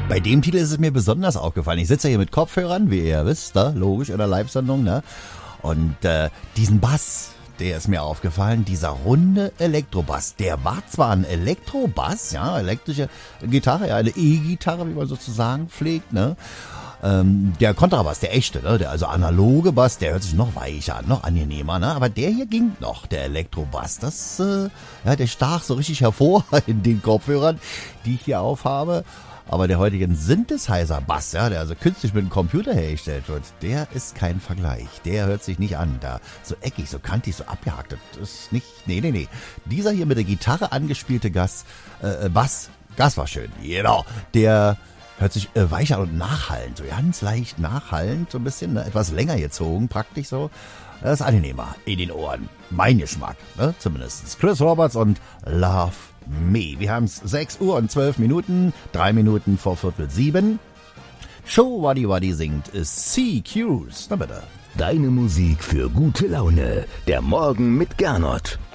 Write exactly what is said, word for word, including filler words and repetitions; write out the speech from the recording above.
Bei dem Titel ist es mir besonders aufgefallen. Ich sitze ja hier mit Kopfhörern, wie ihr wisst, ne? Logisch, in der Live-Sendung, ne? Und äh, diesen Bass, der ist mir aufgefallen, dieser runde Elektrobass, der war zwar ein Elektrobass, ja, elektrische Gitarre, ja, eine E-Gitarre, wie man sozusagen pflegt, ne? Ähm, der Kontrabass, der echte, ne? Der also analoge Bass, der hört sich noch weicher an, noch angenehmer, ne? Aber der hier ging noch, der Elektrobass. Das, äh, ja, der stach so richtig hervor in den Kopfhörern, die ich hier aufhabe. Aber der heutige Synthesizer-Bass, ja, der also künstlich mit dem Computer hergestellt wird, der ist kein Vergleich. Der hört sich nicht an, da so eckig, so kantig, so abgehakt. Das ist nicht, nee, nee, nee. Dieser hier mit der Gitarre angespielte Gas, äh, Bass, Gas war schön, genau, der hört sich äh, weicher und nachhallend, so ganz leicht nachhallend, so ein bisschen, ne? Etwas länger gezogen, praktisch so. Das ist angenehmer in den Ohren. Mein Geschmack, ne? Zumindest. Chris Roberts und Love Me. Wir haben es sechs Uhr und zwölf Minuten, drei Minuten vor Viertel sieben. Show Waddy Waddy singt ist Sea Cruise. Na bitte. Deine Musik für gute Laune. Der Morgen mit Gernot.